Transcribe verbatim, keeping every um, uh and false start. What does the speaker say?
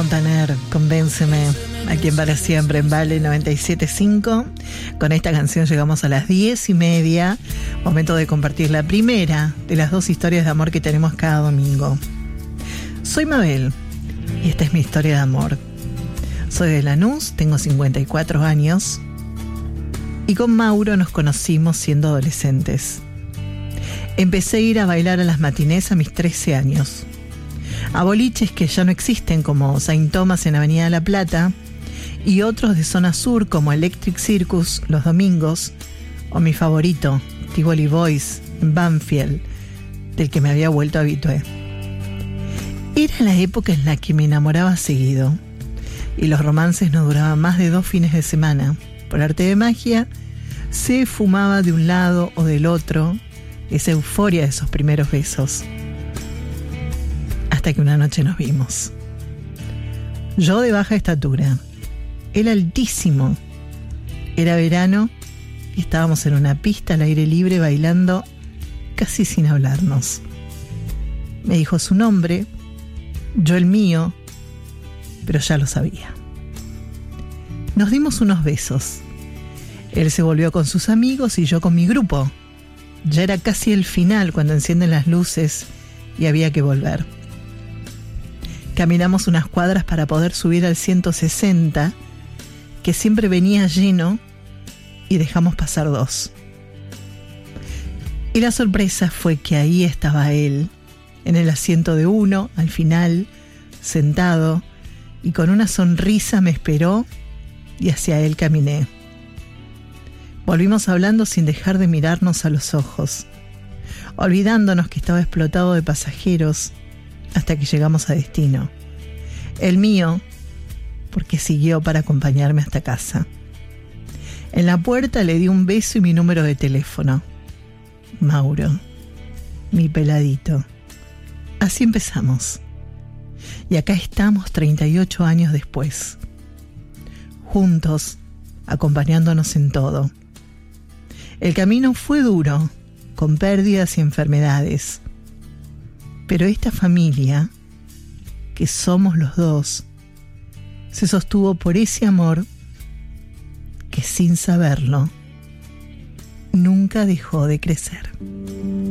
Montaner, Convénceme, aquí en Para Siempre en Vale noventa y siete punto cinco. Con esta canción llegamos a las diez y media, momento de compartir la primera de las dos historias de amor que tenemos cada domingo. Soy Mabel y esta es mi historia de amor. Soy de Lanús, tengo cincuenta y cuatro años y con Mauro nos conocimos siendo adolescentes. Empecé a ir a bailar a las matinés a mis trece años. A boliches que ya no existen como Saint Thomas en Avenida La Plata y otros de zona sur como Electric Circus los domingos, o mi favorito, Tivoli Boys en Banfield, del que me había vuelto habitué. Era la época en la que me enamoraba seguido y los romances no duraban más de dos fines de semana. Por arte de magia se fumaba de un lado o del otro esa euforia de esos primeros besos. Hasta que una noche nos vimos. Yo de baja estatura, él altísimo. Era verano y estábamos en una pista al aire libre bailando casi sin hablarnos. Me dijo su nombre, yo el mío, pero ya lo sabía. Nos dimos unos besos. Él se volvió con sus amigos y yo con mi grupo. Ya era casi el final cuando encienden las luces y había que volver. Caminamos unas cuadras para poder subir al ciento sesenta, que siempre venía lleno, y dejamos pasar dos. Y la sorpresa fue que ahí estaba él, en el asiento de uno, al final, sentado, y con una sonrisa me esperó y hacia él caminé. Volvimos hablando sin dejar de mirarnos a los ojos, olvidándonos que estaba explotado de pasajeros hasta que llegamos a destino. El mío, porque siguió para acompañarme hasta casa. En la puerta le di un beso y mi número de teléfono. Mauro, mi peladito. Así empezamos. Y acá estamos treinta y ocho años después. Juntos, acompañándonos en todo. El camino fue duro, con pérdidas y enfermedades. Pero esta familia, que somos los dos, se sostuvo por ese amor que sin saberlo, nunca dejó de crecer.